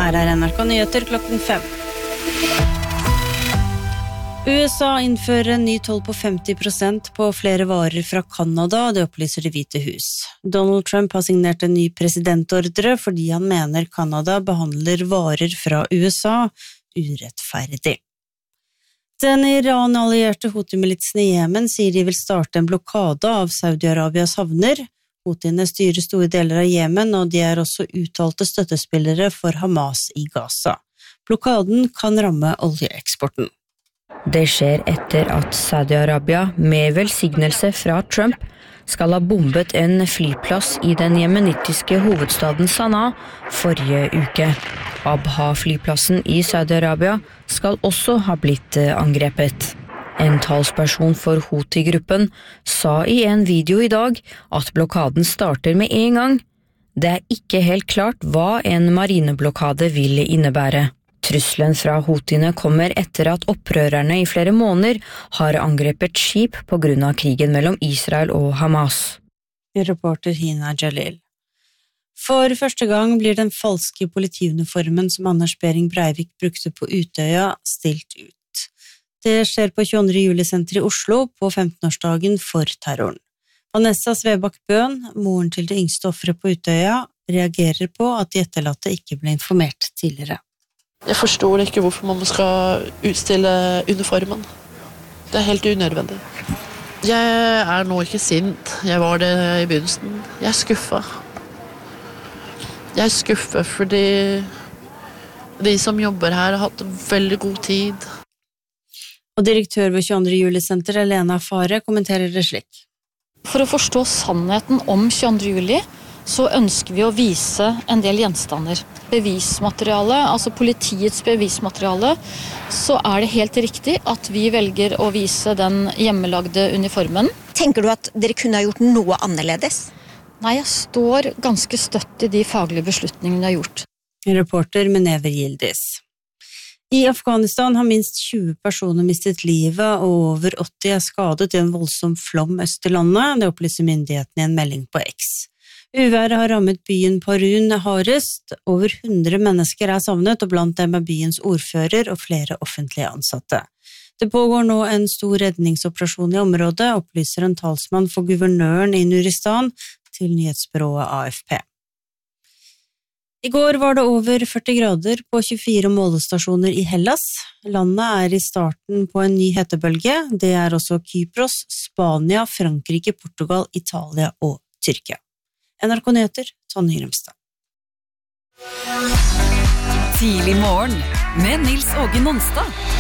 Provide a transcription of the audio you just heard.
Her NRK Nyheter klokken 5. USA innfører en ny toll på 50% på flere varer fra Kanada, det opplyser Det hvite hus. Donald Trump har signert en ny presidentordre fordi han mener Kanada behandler varer fra USA urettferdig. Den Iran-allierte Houthi-militsen i Jemen sier de vil starte en blokade av Saudi-Arabias havner. Houthiene styrer store deler av Jemen, og de er også uttalte støttespillere for Hamas i Gaza. Blokaden kan ramme oljeeksporten. Det skjer etter at Saudi-Arabia, med velsignelse fra Trump, skal ha bombet en flyplass i den jemenittiske hovedstaden Sanaa forrige uke. Abha-flyplassen i Saudi-Arabia skal også ha blitt angrepet. En talsperson for Houthi-gruppen sa i en video i dag at blokaden starter med en gang. Det er ikke helt klart hva en marineblokade vil innebære. Trusselen fra Houthiene kommer etter at opprørerne i flere måneder har angrepet skip på grunn av krigen mellom Israel og Hamas. Reporter Hina Jalil. For første gang blir den falske politiuniformen som Anders Behring Breivik brukte på Utøya stilt ut. Det skjer på 22. juli-senteret i Oslo på 15-årsdagen for terroren. Vanessa Svebakk Bøhn, moren til det yngste offeret på Utøya, reagerer på at de etterlatte ikke ble informert tidligere. Jeg forstår ikke hvorfor man skal utstille uniformen. Det er helt unødvendig. Jeg er nå ikke sint. Jeg var det i begynnelsen. Jeg er skuffet. Jeg er skuffet fordi de som jobber her har hatt veldig god tid. Og direktør ved 22. juli-senteret, Lena Fare, kommenterer det slik. For å forstå sannheten om 22. juli, så ønsker vi å vise en del gjenstander. Bevismateriale, altså politiets bevismateriale, så er det helt riktig at vi velger å vise den hjemmelagde uniformen. Tenker du at dere kunne ha gjort noe annerledes? Nei, jeg står ganske støtt i de faglige beslutningene jeg har gjort. Reporter Menever Yildiz. I Afghanistan har minst 20 personer mistet livet, og over 80 er skadet i en voldsom flom øst i landet, det opplyser myndighetene i en melding på X. Uværet har rammet byen Parun hardest. Over 100 mennesker er savnet, og blant dem er byens ordfører og flere offentlige ansatte. Det pågår nå en stor redningsoperasjon i området, opplyser en talsmann for guvernøren i Nuristan til nyhetsbyrået AFP. I går var det over 40 grader på 24 målestasjoner i Hellas. Landet er i starten på en ny hetebølge. Det er også Kypros, Spania, Frankrike, Portugal, Italia og Tyrkia. NRK Nyheter, Tonje Grimstad. Tidlig morgen med Nils Åge Nonstad.